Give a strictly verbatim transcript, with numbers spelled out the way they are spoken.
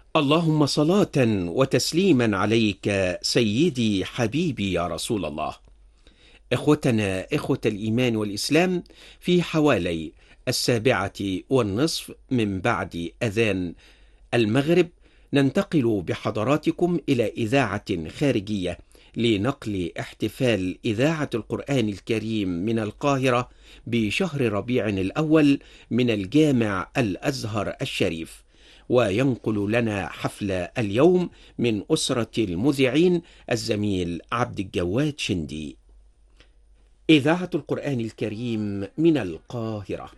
اللهم صلاة وتسليما عليك سيدي حبيبي يا رسول الله. إخوتنا إخوة الإيمان والإسلام، في حوالي السابعة والنصف من بعد أذان المغرب ننتقل بحضراتكم إلى إذاعة خارجية لنقل احتفال إذاعة القرآن الكريم من القاهرة بشهر ربيع الأول من الجامع الأزهر الشريف. وينقل لنا حفل اليوم من أسرة المذيعين الزميل عبد الجواد شندي. إذاعة القرآن الكريم من القاهرة.